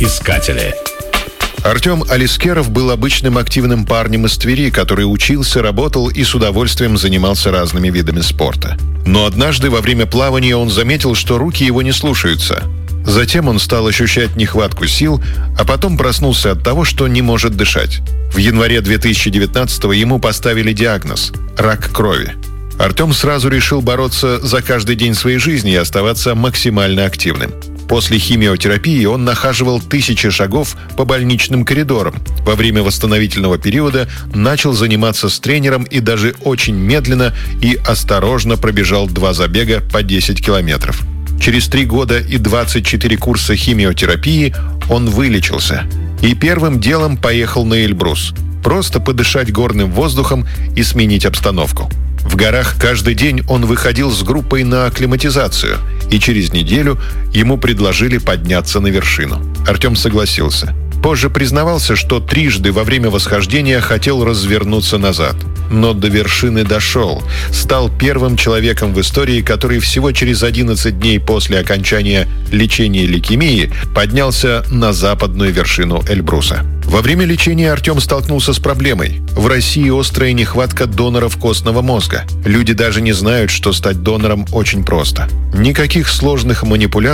Искатели. Артем Алискеров был обычным активным парнем из Твери, который учился, работал и с удовольствием занимался разными видами спорта. Но однажды во время плавания он заметил, что руки его не слушаются. Затем он стал ощущать нехватку сил, а потом проснулся от того, что не может дышать. В январе 2019-го ему поставили диагноз – рак крови. Артем сразу решил бороться за каждый день своей жизни и оставаться максимально активным. После химиотерапии он нахаживал тысячи шагов по больничным коридорам. Во время восстановительного периода начал заниматься с тренером и даже очень медленно и осторожно пробежал 2 забега по 10 километров. Через 3 года и 24 курса химиотерапии он вылечился. И первым делом поехал на Эльбрус. Просто подышать горным воздухом и сменить обстановку. В горах каждый день он выходил с группой на акклиматизацию, и через неделю ему предложили подняться на вершину. Артем согласился. Позже признавался, что трижды во время восхождения хотел развернуться назад. Но до вершины дошел. Стал первым человеком в истории, который всего через 11 дней после окончания лечения лейкемии поднялся на западную вершину Эльбруса. Во время лечения Артем столкнулся с проблемой. В России острая нехватка доноров костного мозга. Люди даже не знают, что стать донором очень просто. Никаких сложных манипуляций